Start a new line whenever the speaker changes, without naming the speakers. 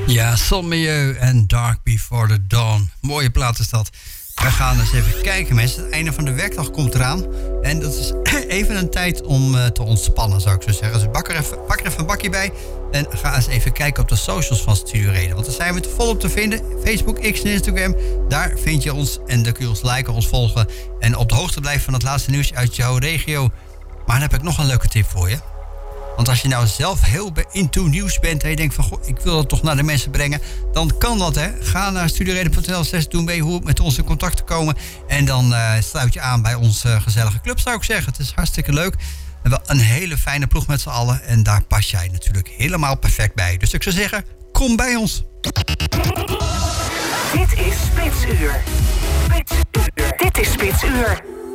Ja, Sommieu en Dark Before the Dawn. Mooie plaat is dat. We gaan eens even kijken, mensen. Het einde van de werkdag komt eraan. En dat is even een tijd om te ontspannen, zou ik zo zeggen. Dus pak er even een bakje bij. En ga eens even kijken op de socials van Studio Reden. Want daar zijn we volop te vinden. Facebook, X en Instagram. Daar vind je ons. En daar kun je ons liken, ons volgen. En op de hoogte blijven van het laatste nieuws uit jouw regio. Maar dan heb ik nog een leuke tip voor je. Want als je nou zelf heel into nieuws bent en je denkt van, goh, ik wil dat toch naar de mensen brengen, dan kan dat, hè. Ga naar studioreden.nl, doen mee hoe met ons in contact te komen. En dan sluit je aan bij onze gezellige club, zou ik zeggen. Het is hartstikke leuk. We hebben een hele fijne ploeg met z'n allen en daar pas jij natuurlijk helemaal perfect bij. Dus ik zou zeggen, kom bij ons.
Dit is Spitsuur. Dit is Spitsuur.